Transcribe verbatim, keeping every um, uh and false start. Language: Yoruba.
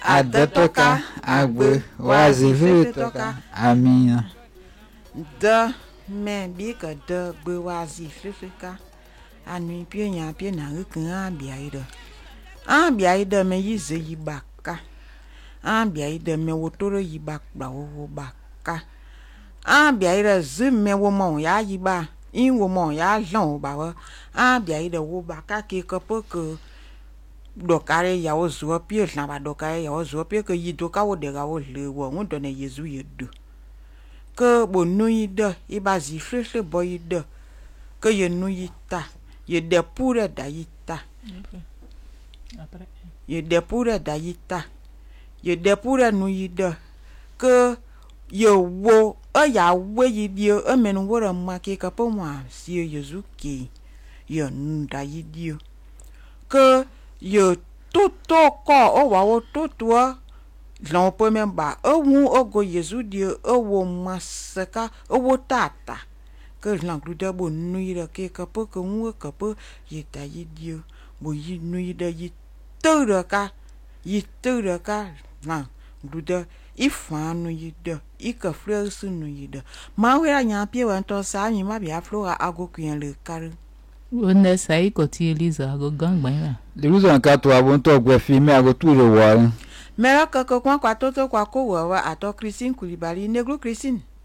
adetoka agbe wazi vile toka amina de me bi ka de gbe wazi frifrika anu pie nya pie na kan abia ide abia ide me yize yibaka abia ide me wotoro yibakpa wo baka abia ide zime wo mo ya yiba in wo mo ya lon ba wa abia ide wo baka ke kopoko dokare ya wo zo pie na ba dokare ya wo zo pie ke yido ka wo de ga wo le wo won do ne yezu yedo ke bonu ide iba zi frefre boy ide ke ye nu yita ye de pure da yita après ye de pure da yita ye de pure nu ide ke ye wo e ya we yidio e menu wo ma ke ka po mo si yezu ki ye nu da yidio ke ye toto ko o wa wo toto lon po memba o wu ogo yezu dio o wo masaka o wo tata ke lan gluda bo nu ira ke ka po ko wu ka po ye ta yidio bo yi nu ida yi tora ka yi tora ka na gluda ifanu yida ika fresu nu yida ma we anya pie wa to sa mi ma bia flora ago kuen le kar Onde sai ko ti Eliza go gang ba. Le uzo ka to abon to gwe fi me ago tu ro wa. Mera ka ko kwa kwa toto kwa ko wa ato Christine Koulibaly negro Christine